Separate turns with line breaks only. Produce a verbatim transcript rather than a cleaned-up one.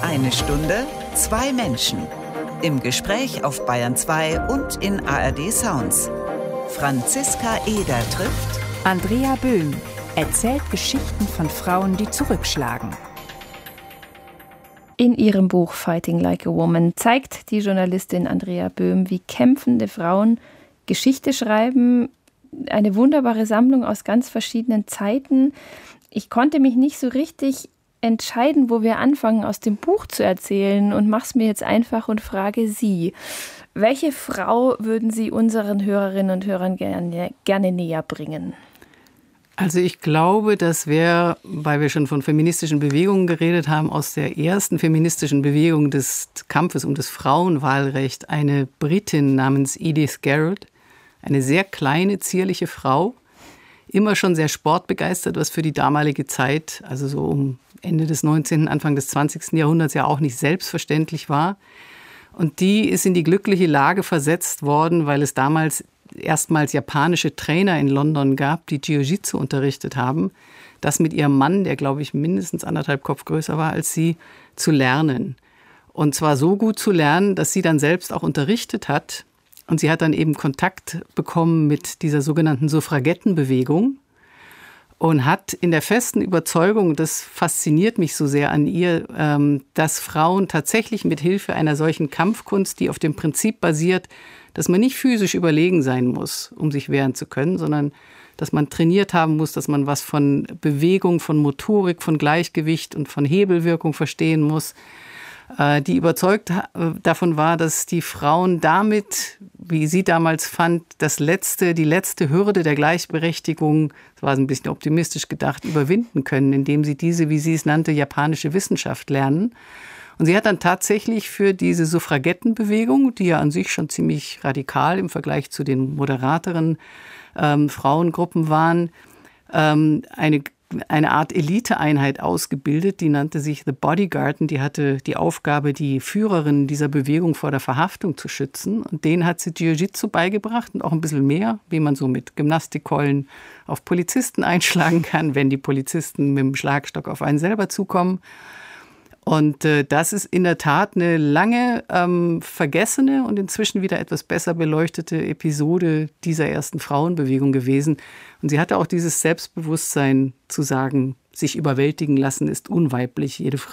Eine Stunde, zwei Menschen. Im Gespräch auf Bayern zwei und in A R D Sounds. Franziska Eder trifft
Andrea Böhm, erzählt Geschichten von Frauen, die zurückschlagen.
In ihrem Buch Fighting Like a Woman zeigt die Journalistin Andrea Böhm, wie kämpfende Frauen Geschichte schreiben. Eine wunderbare Sammlung aus ganz verschiedenen Zeiten. Ich konnte mich nicht so richtig entscheiden, wo wir anfangen, aus dem Buch zu erzählen, und mache es mir jetzt einfach und frage Sie, welche Frau würden Sie unseren Hörerinnen und Hörern gerne, gerne näher bringen?
Also ich glaube, dass wir, weil wir schon von feministischen Bewegungen geredet haben, aus der ersten feministischen Bewegung des Kampfes um das Frauenwahlrecht eine Britin namens Edith Garrett, eine sehr kleine, zierliche Frau, immer schon sehr sportbegeistert, was für die damalige Zeit, also so um Ende des neunzehnten, Anfang des zwanzigsten Jahrhunderts ja auch nicht selbstverständlich war. Und die ist in die glückliche Lage versetzt worden, weil es damals erstmals japanische Trainer in London gab, die Jiu-Jitsu unterrichtet haben, das mit ihrem Mann, der glaube ich mindestens anderthalb Kopf größer war als sie, zu lernen. Und zwar so gut zu lernen, dass sie dann selbst auch unterrichtet hat. Und sie hat dann eben Kontakt bekommen mit dieser sogenannten Suffragettenbewegung und hat in der festen Überzeugung, das fasziniert mich so sehr an ihr, dass Frauen tatsächlich mit Hilfe einer solchen Kampfkunst, die auf dem Prinzip basiert, dass man nicht physisch überlegen sein muss, um sich wehren zu können, sondern dass man trainiert haben muss, dass man was von Bewegung, von Motorik, von Gleichgewicht und von Hebelwirkung verstehen muss, die überzeugt davon war, dass die Frauen damit, wie sie damals fand, das letzte, die letzte Hürde der Gleichberechtigung, das war ein bisschen optimistisch gedacht, überwinden können, indem sie diese, wie sie es nannte, japanische Wissenschaft lernen. Und sie hat dann tatsächlich für diese Suffragettenbewegung, die ja an sich schon ziemlich radikal im Vergleich zu den moderateren ähm, Frauengruppen waren, ähm, eine eine Art Eliteeinheit ausgebildet, die nannte sich The Bodyguard, und die hatte die Aufgabe, die Führerin dieser Bewegung vor der Verhaftung zu schützen. Und denen hat sie Jiu-Jitsu beigebracht und auch ein bisschen mehr, wie man so mit Gymnastikkeulen auf Polizisten einschlagen kann, wenn die Polizisten mit dem Schlagstock auf einen selber zukommen. Und äh, das ist in der Tat eine lange ähm, vergessene und inzwischen wieder etwas besser beleuchtete Episode dieser ersten Frauenbewegung gewesen. Und sie hatte auch dieses Selbstbewusstsein zu sagen, sich überwältigen lassen ist unweiblich. Jede Frau